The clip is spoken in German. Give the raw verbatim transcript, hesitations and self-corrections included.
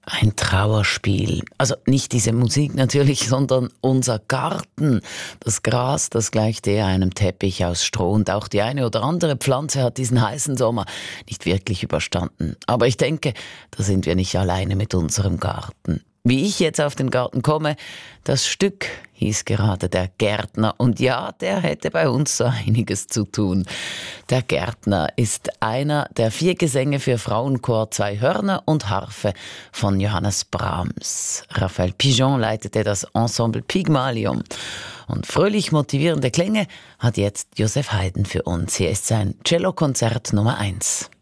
Ein Trauerspiel. Also nicht diese Musik natürlich, sondern unser Garten. Das Gras, das gleicht eher einem Teppich aus Stroh und auch die eine oder andere Pflanze hat diesen heißen Sommer nicht wirklich überstanden. Aber ich denke, da sind wir nicht alleine mit unserem Garten. Wie ich jetzt auf den Garten komme, das Stück hieß gerade Der Gärtner. Und ja, der hätte bei uns so einiges zu tun. Der Gärtner ist einer der vier Gesänge für Frauenchor, zwei Hörner und Harfe von Johannes Brahms. Raphael Pigeon leitete das Ensemble Pygmalion. Und fröhlich motivierende Klänge hat jetzt Joseph Haydn für uns. Hier ist sein Cellokonzert Nummer eins.